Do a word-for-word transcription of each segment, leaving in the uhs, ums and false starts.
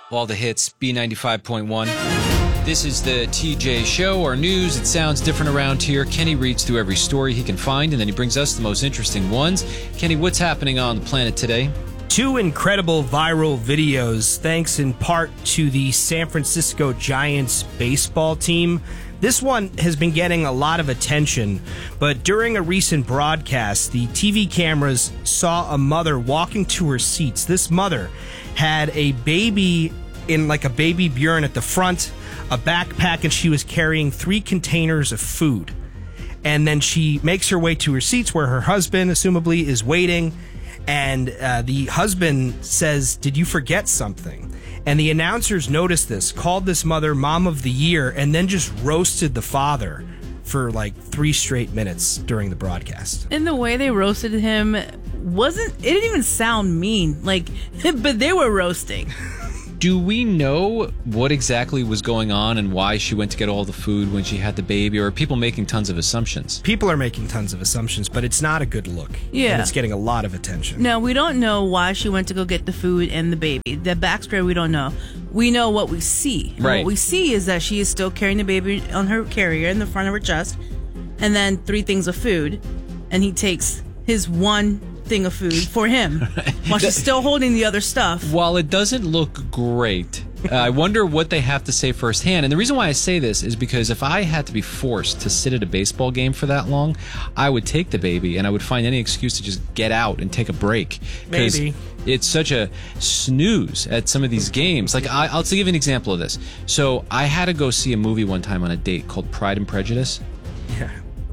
All the hits, B ninety-five point one. This is the T J Show, our news. It sounds different around here. Kenny reads through every story he can find, and then he brings us the most interesting ones. Kenny, what's happening on the planet today? Two incredible viral videos, thanks in part to the San Francisco Giants baseball team. This one has been getting a lot of attention, but during a recent broadcast, the T V cameras saw a mother walking to her seats. This mother had a baby in like a baby Bjorn at the front, a backpack, and she was carrying three containers of food. And then she makes her way to her seats where her husband, assumably, is waiting. And uh, the husband says, "Did you forget something?" And the announcers noticed this, called this mother Mom of the Year, and then just roasted the father for like three straight minutes during the broadcast. And the way they roasted him wasn't, it didn't even sound mean. Like, but they were roasting. Do we know what exactly was going on and why she went to get all the food when she had the baby, or are people making tons of assumptions? People are making tons of assumptions, but it's not a good look. Yeah. And it's getting a lot of attention. No, we don't know why she went to go get the food and the baby. The backstory, we don't know. We know what we see. And right. What we see is that she is still carrying the baby on her carrier in the front of her chest, and then three things of food, and he takes his one thing of food for him while she's still holding the other stuff. While it doesn't look great, uh, I wonder what they have to say firsthand. And the reason why I say this is because if I had to be forced to sit at a baseball game for that long, I would take the baby and I would find any excuse to just get out and take a break. Maybe. It's such a snooze at some of these games. Like, I, I'll give you an example of this. So I had to go see a movie one time on a date called Pride and Prejudice. Yeah.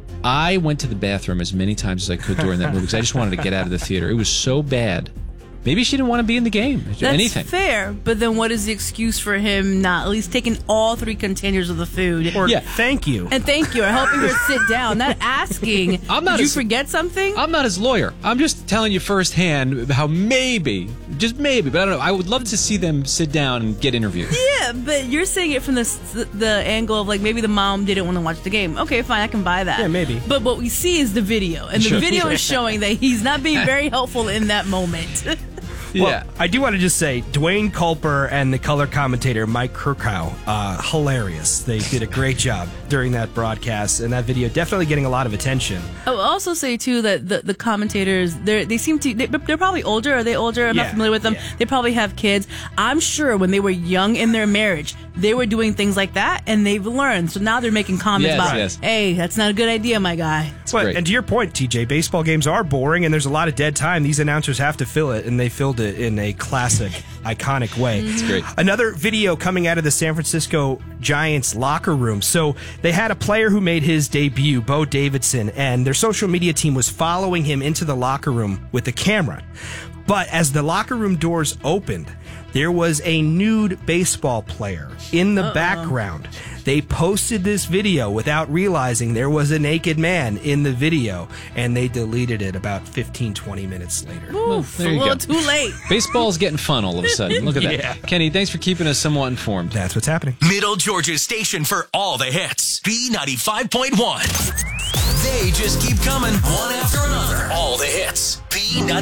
I went to the bathroom as many times as I could during that movie because I just wanted to get out of the theater. It was so bad. Maybe she didn't want to be in the game. That's Anything. fair, but then what is the excuse for him not at least taking all three containers of the food? Or Or Yeah. thank you. and thank you, or helping her sit down, not asking, I'm not did you as- forget something? I'm not his lawyer. I'm just telling you firsthand how maybe, just maybe, but I don't know. I would love to see them sit down and get interviewed. Yeah, but you're saying it from the the angle of like maybe the mom didn't want to watch the game. Okay, fine, I can buy that. Yeah, maybe. But what we see is the video, and the Sure. video is showing that he's not being very helpful in that moment. Well, Yeah. I do want to just say, Dwayne Culper and the color commentator, Mike Kirkhow, uh, hilarious. They did a great job during that broadcast, and that video definitely getting a lot of attention. I will also say too that the, the commentators, they they seem to they, they're probably older. Are they older? I'm Yeah, not familiar with them. yeah. They probably have kids. I'm sure when they were young in their marriage, they were doing things like that, and they've learned. So now they're making comments Yes, about, yes. "Hey, that's not a good idea, my guy." But, great. and to your point, T J, baseball games are boring, and there's a lot of dead time. These announcers have to fill it, and they filled it in a classic, iconic way. It's great. Another video coming out of the San Francisco Giants locker room. So they had a player who made his debut, Bo Davidson, and their social media team was following him into the locker room with a camera. But as the locker room doors opened, there was a nude baseball player in the Uh-oh. background. They posted this video without realizing there was a naked man in the video, and they deleted it about fifteen, twenty minutes later. Oof, there a you little go. too late. Baseball's getting fun all of a sudden. Look at that. Yeah. Kenny, thanks for keeping us somewhat informed. That's what's happening. Middle Georgia's station for all the hits. B ninety-five point one. They just keep coming, one after another. All the hits. B ninety-five.